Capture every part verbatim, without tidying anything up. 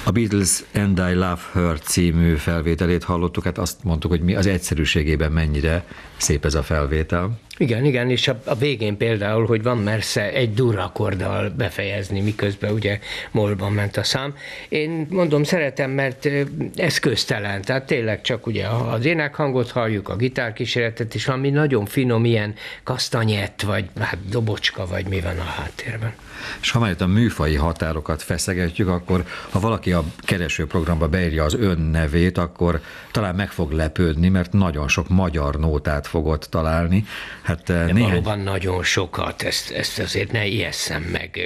A Beatles And I Love Her című felvételét hallottuk, hát azt mondtuk, hogy mi az egyszerűségében mennyire szép ez a felvétel. Igen, igen, és a, a végén például, hogy van mersze egy durrakorddal befejezni, miközben ugye mollban ment a szám. Én mondom, szeretem, mert eszköztelen, tehát tényleg csak ugye az énekhangot halljuk, a gitárkíséretet, és valami nagyon finom ilyen kasztanyett, vagy hát dobocska, vagy mi van a háttérben. És ha már itt a műfaji határokat feszegetjük, akkor ha valaki a keresőprogramba beírja az ön nevét, akkor talán meg fog lepődni, mert nagyon sok magyar nótát fogott találni. Hát, De néhány... valóban nagyon sokat, ezt, ezt azért ne ijesszem meg.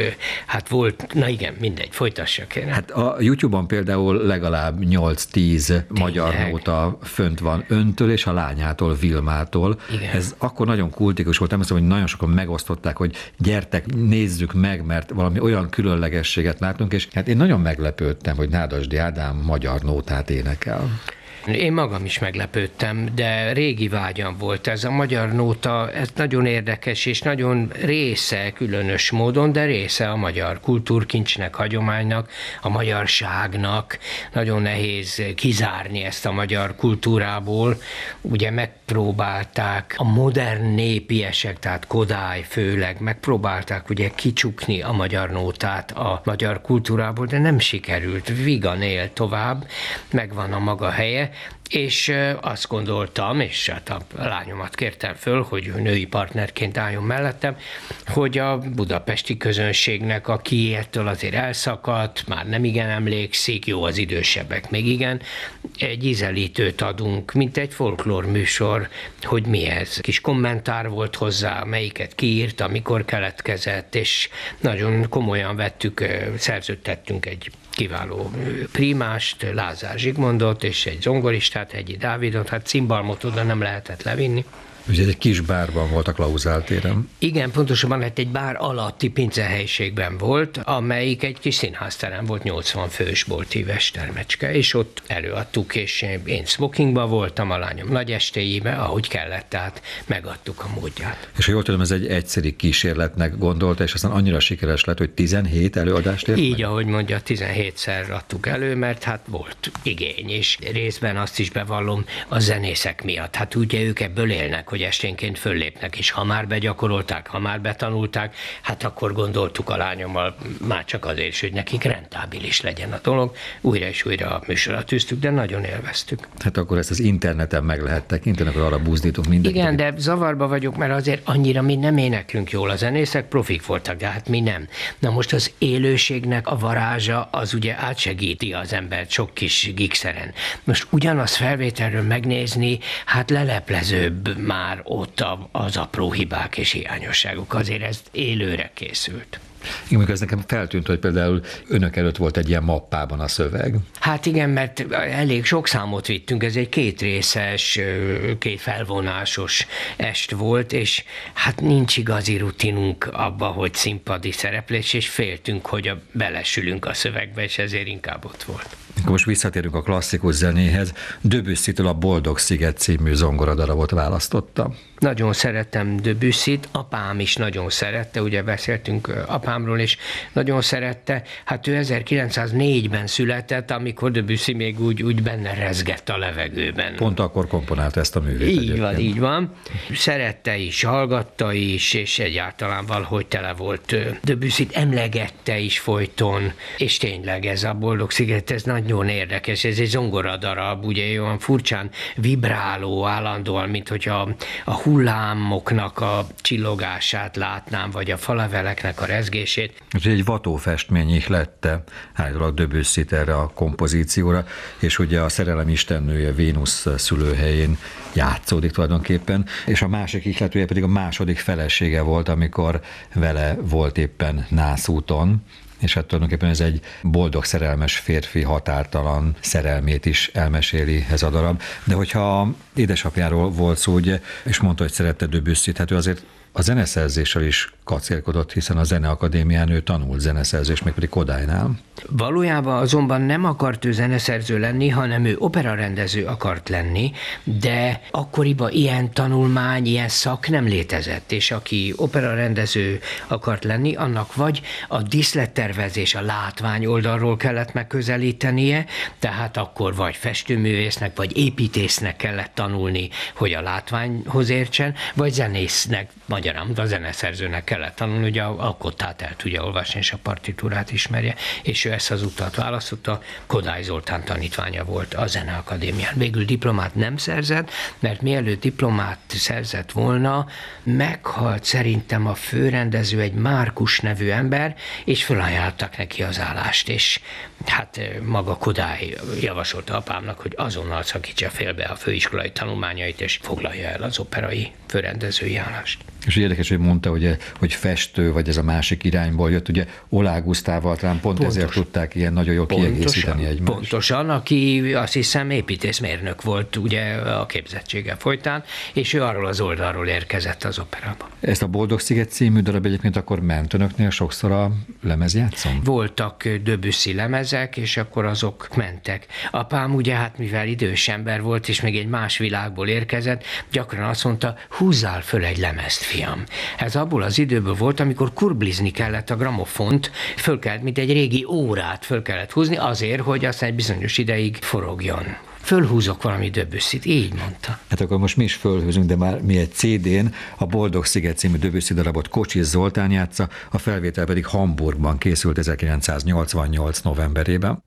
Hát volt, na igen, mindegy, folytassak én. Hát a YouTube-on például legalább nyolc-tíz magyar nóta fönt van öntől és a lányától, Vilmától. Igen. Ez akkor nagyon kultikus volt, emlékszem, hogy nagyon sokan megosztották, hogy gyertek, nézzük meg, mert valami olyan különlegességet látunk, és hát én nagyon meglepődtem, hogy Nádasdy Ádám magyar nótát énekel. Én magam is meglepődtem, de régi vágyam volt ez a magyar nóta, ez nagyon érdekes, és nagyon része különös módon, de része a magyar kultúrkincsnek, hagyománynak, a magyarságnak. Nagyon nehéz kizárni ezt a magyar kultúrából. Ugye megpróbálták a modern népiesek, tehát Kodály főleg, megpróbálták ugye kicsukni a magyar nótát a magyar kultúrából, de nem sikerült. Vigan él tovább, megvan a maga helye, és azt gondoltam, és hát a lányomat kértem föl, hogy női partnerként álljon mellettem, hogy a budapesti közönségnek, aki ettől azért elszakadt, már nem igen emlékszik, jó, az idősebbek még igen, egy ízelítőt adunk, mint egy folklór műsor, hogy mi ez. Kis kommentár volt hozzá, melyiket kiírta, mikor keletkezett, és nagyon komolyan vettük, szerződtettünk egy kiváló primást, Lázár Zsigmondot, és egy zongoristát, Hegyi Dávidot, hát cimbalmot oda nem lehetett levinni. Ugye egy kis bárban volt a Klauzál téren. Igen, pontosabban hát egy bár alatti pincehelyiségben volt, amelyik egy kis színházterem volt, nyolcvan fős boltíves termecske, és ott előadtuk, és én smokingban voltam, a lányom nagy estéjébe, ahogy kellett, tehát megadtuk a módját. És ha jól tudom, ez egy egyszeri kísérletnek gondolta, és aztán annyira sikeres lett, hogy tizenhét előadást ért Így, meg? ahogy mondja, tizenhétszer adtuk elő, mert hát volt igény, és részben azt is bevallom a zenészek miatt. Hát ugye ők ebből élnek, hogy esténként föllépnek, és ha már begyakorolták, ha már betanulták, hát akkor gondoltuk a lányommal már csak azért is, hogy nekik rentábilis legyen a dolog. Újra és újra a műsorra tűztük, de nagyon élveztük. Hát akkor ezt az interneten meg lehet tekinteni, akkor arra buzdítunk mindenkit. Igen, de zavarba vagyok, mert azért annyira mi nem éneklünk jól, a zenészek profik voltak, de hát mi nem. Na most az élőségnek a varázsa az ugye átsegíti az embert sok kis gikszeren. Most ugyanaz felvételről megnézni, hát leleplezőbb már ott az apró hibák és hiányosságok, azért ez élőre készült. Igen, ez nekem feltűnt, hogy például önök előtt volt egy ilyen mappában a szöveg. Hát igen, mert elég sok számot vittünk, ez egy kétrészes, két felvonásos est volt, és hát nincs igazi rutinunk abba, hogy színpadi szereplés, és féltünk, hogy a, belesülünk a szövegbe, és ezért inkább ott volt. Akkor most visszatérünk a klasszikus zenéhez. Debussytől a Boldog Sziget című zongoradarabot választotta. Nagyon szeretem Debussyt, apám is nagyon szerette, ugye beszéltünk apámról, és nagyon szerette. Hát ő ezerkilencszáznégyben született, amikor Debussy még úgy, úgy benne rezgett a levegőben. Pont akkor komponálta ezt a művét. Így egyébként. van, így van. Szerette is, hallgatta is, és egyáltalán valahogy tele volt Debussyt, emlegette is folyton, és tényleg ez a Boldog Sziget, ez nagyon érdekes, ez egy zongoradarab, ugye olyan furcsán vibráló állandóan, mint hogyha a hullámoknak a csillogását látnám, vagy a falaveleknek a rezgését. Úgyhogy egy vatófestmény ihlette állítólag Debussyt erre a kompozícióra, és ugye a szerelem istennője Vénusz szülőhelyén játszódik tulajdonképpen, és a másik ihletője pedig a második felesége volt, amikor vele volt éppen nászúton, és hát tulajdonképpen ez egy boldog, szerelmes férfi határtalan szerelmét is elmeséli ez a darab. De hogyha édesapjáról volt szó, ugye, és mondta, hogy szerette Debussyt, hát ő azért a zeneszerzéssel is kacérkodott, hiszen a Zeneakadémián ő tanult zeneszerzés, meg pedig Kodálynál. Valójában azonban nem akart ő zeneszerző lenni, hanem ő operarendező akart lenni, de akkoriban ilyen tanulmány, ilyen szak nem létezett, és aki operarendező akart lenni, annak vagy a díszlettervezés, a látvány oldalról kellett megközelítenie, tehát akkor vagy festőművésznek, vagy építésznek kellett tanulni, hogy a látványhoz értsen, vagy zenésznek, magyarán a zeneszerzőnek kellett tanulni, hogy a, a kottát el tudja olvasni, és a partitúrát ismerje, és ő ezt az utat választotta. Kodály Zoltán tanítványa volt a Zeneakadémián. Végül diplomát nem szerzett, mert mielőtt diplomát szerzett volna, meghalt szerintem a főrendező, egy Márkus nevű ember, és felajánlottak neki az állást, és hát maga Kodály javasolta apámnak, hogy azonnal szakítsa félbe a főiskolai tanulmányait, és foglalja el az operai főrendezői állást. És érdekes, hogy mondta, hogy, hogy festő, vagy ez a másik irányból jött, ugye Oláh Gusztával talán pont Pontos. Ezért tudták ilyen nagyon jól kiegészíteni egymást. Pontosan, aki azt hiszem építészmérnök volt ugye a képzettsége folytán, és ő arról az oldalról érkezett az operába. Ezt a Boldog-sziget című darab egyébként akkor ment önöknél sokszor a lemezjátszón? Voltak Debussy lemezek, és akkor azok mentek. Apám ugye, hát mivel idős ember volt, és még egy más világból érkezett, gyakran azt mondta, húzzál föl egy lemezt, fiam. Ez abból az időből volt, amikor kurblizni kellett a gramofont, föl kellett, mint egy régi órát föl kellett húzni azért, hogy aztán egy bizonyos ideig forogjon. Fölhúzok valami Debussyt, így mondta. Hát akkor most mi is fölhúzunk, de már mi egy cé dén a Boldog-sziget című Debussy darabot Kocsis Zoltán játsza, a felvétel pedig Hamburgban készült ezerkilencszáznyolcvannyolc novemberében.